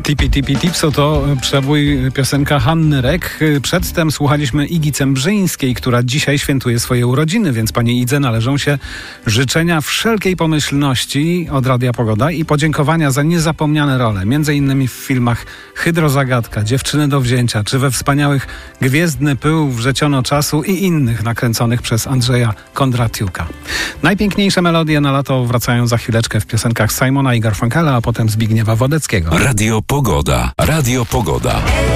Tipi Tipi Tipso to przebój, piosenka Hanny Rek. Przedtem słuchaliśmy Igi Cembrzyńskiej, która dzisiaj świętuje swoje urodziny, więc pani Idze należą się życzenia wszelkiej pomyślności od Radia Pogoda i podziękowania za niezapomniane role, między innymi w filmach Hydrozagadka, Dziewczyny do wzięcia, czy we wspaniałych Gwiezdny pył, Wrzeciono czasu i innych nakręconych przez Andrzeja Kondratiuka. Najpiękniejsze melodie na lato wracają za chwileczkę w piosenkach Simona i Garfunkela, a potem Zbigniewa Wodeckiego. Radio Pogoda. Radio Pogoda.